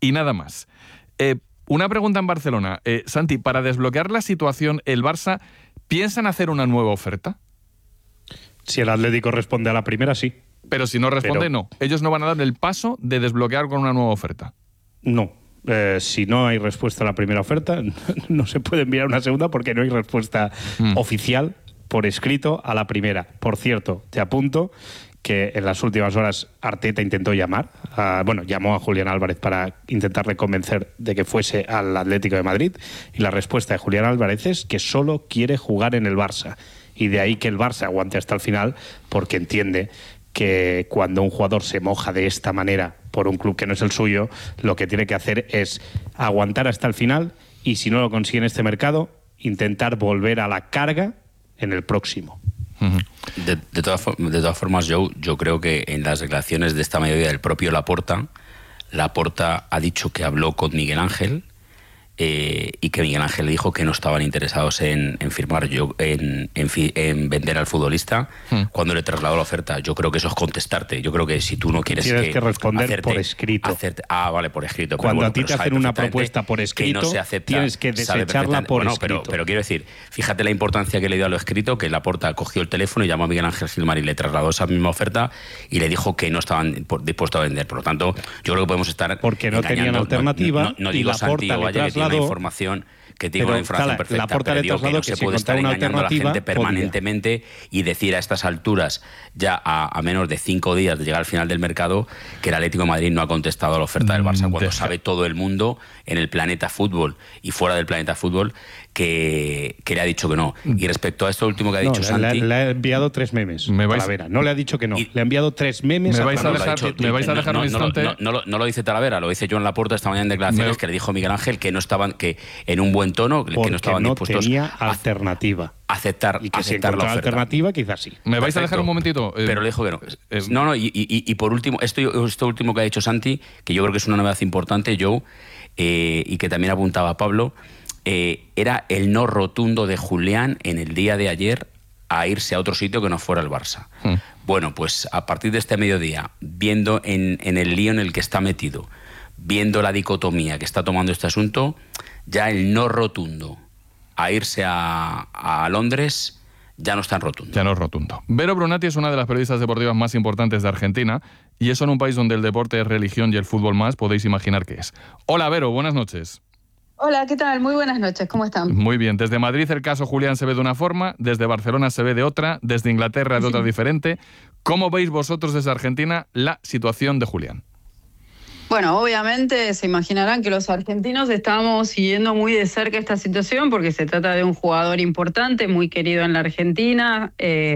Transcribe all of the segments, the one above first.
y nada más. Una pregunta en Barcelona. Santi, para desbloquear la situación, ¿el Barça piensan hacer una nueva oferta? Si el Atlético responde a la primera, sí. Pero si no responde, no. Ellos no van a dar el paso de desbloquear con una nueva oferta. No. Si no hay respuesta a la primera oferta, no se puede enviar una segunda porque no hay respuesta oficial por escrito a la primera. Por cierto, te apunto que en las últimas horas Arteta intentó llamó a Julián Álvarez para intentarle convencer de que fuese al Atlético de Madrid, y la respuesta de Julián Álvarez es que solo quiere jugar en el Barça, y de ahí que el Barça aguante hasta el final, porque entiende que cuando un jugador se moja de esta manera por un club que no es el suyo, lo que tiene que hacer es aguantar hasta el final, y si no lo consigue en este mercado, intentar volver a la carga en el próximo. De todas formas, yo creo que en las declaraciones de esta mediodía del propio Laporta ha dicho que habló con Miguel Ángel, y que Miguel Ángel le dijo que no estaban interesados en firmar, en vender al futbolista cuando le trasladó la oferta. Yo creo que eso es contestarte. Yo creo que si tú no quieres... Tienes que responder por escrito. Vale, por escrito. Cuando a ti te hacen una propuesta por escrito, no se acepta, tienes que desecharla por escrito. Pero quiero decir, fíjate la importancia que le dio a lo escrito, que Laporta cogió el teléfono y llamó a Miguel Ángel Gilmar y le trasladó esa misma oferta y le dijo que no estaban dispuestos a vender. Por lo tanto, yo creo que podemos estar... Porque no tenían alternativa, no digo Santi o Valle, que tiene una información que tiene una información perfecta, pero digo que no se puede estar engañando a la gente permanentemente y decir a estas alturas, ya a menos de 5 días de llegar al final del mercado, que el Atlético de Madrid no ha contestado a la oferta del Barça, cuando sabe todo el mundo en el planeta fútbol y fuera del planeta fútbol que le ha dicho que no. Y respecto a esto último que ha dicho Santi... Le ha enviado 3 memes. Talavera. No le ha dicho que no. Le ha enviado 3 memes. ¿Me vais a dejar un instante? No lo dice Talavera, lo dice Joan Laporta esta mañana en declaraciones, que le dijo a Miguel Ángel que no estaban, que en un buen tono, que no estaban dispuestos tenía alternativa. Aceptar y que si aceptar la oferta. Alternativa, quizás sí. ¿Me vais a dejar un momentito? Pero le dijo que no. Y por último, esto último que ha dicho Santi, que yo creo que es una novedad importante, Joe, y que también apuntaba Pablo, era el no rotundo de Julián en el día de ayer a irse a otro sitio que no fuera el Barça. Bueno, pues a partir de este mediodía, viendo en el lío en el que está metido, viendo la dicotomía que está tomando este asunto, ya el no rotundo a irse a Londres ya no es tan rotundo. Ya no es rotundo. Vero Brunati es una de las periodistas deportivas más importantes de Argentina, y eso en un país donde el deporte es religión y el fútbol más, podéis imaginar qué es. Hola, Vero, buenas noches. Hola, ¿qué tal? Muy buenas noches, ¿cómo están? Muy bien. Desde Madrid el caso Julián se ve de una forma, desde Barcelona se ve de otra, desde Inglaterra de otra diferente. ¿Cómo veis vosotros desde Argentina la situación de Julián? Bueno, obviamente se imaginarán que los argentinos estamos siguiendo muy de cerca esta situación porque se trata de un jugador importante, muy querido en la Argentina,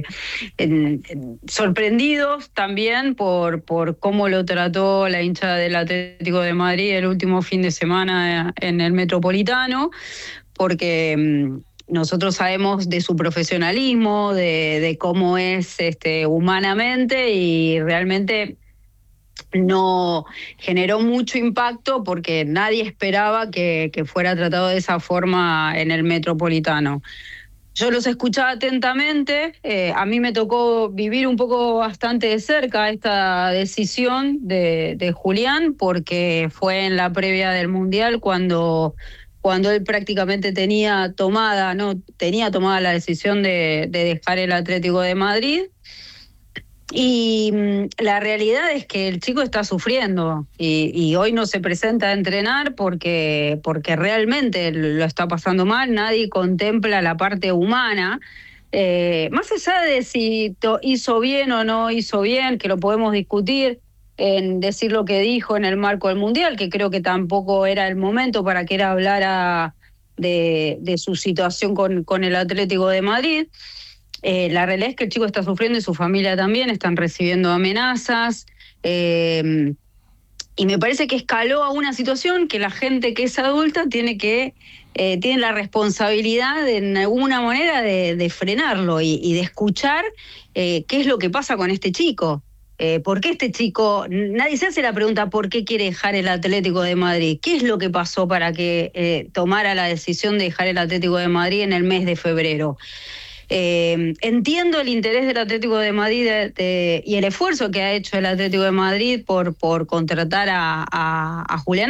sorprendidos también por cómo lo trató la hinchada del Atlético de Madrid el último fin de semana en el Metropolitano, porque nosotros sabemos de su profesionalismo, de cómo es humanamente, y realmente no generó mucho impacto porque nadie esperaba que fuera tratado de esa forma en el Metropolitano. Yo los escuchaba atentamente, a mí me tocó vivir un poco bastante de cerca esta decisión de Julián, porque fue en la previa del Mundial cuando él prácticamente tenía tomada la decisión de dejar el Atlético de Madrid. Y la realidad es que el chico está sufriendo y hoy no se presenta a entrenar porque realmente lo está pasando mal. Nadie contempla la parte humana, más allá de si hizo bien o no hizo bien, que lo podemos discutir, en decir lo que dijo en el marco del Mundial, que creo que tampoco era el momento para que él hablara de su situación con el Atlético de Madrid. La realidad es que el chico está sufriendo y su familia también, están recibiendo amenazas, y me parece que escaló a una situación que la gente que es adulta tiene la responsabilidad en alguna manera de frenarlo y de escuchar qué es lo que pasa con este chico. ¿Por qué este chico? Nadie se hace la pregunta ¿por qué quiere dejar el Atlético de Madrid? ¿Qué es lo que pasó para que tomara la decisión de dejar el Atlético de Madrid en el mes de febrero? Entiendo el interés del Atlético de Madrid y el esfuerzo que ha hecho el Atlético de Madrid por contratar a Julián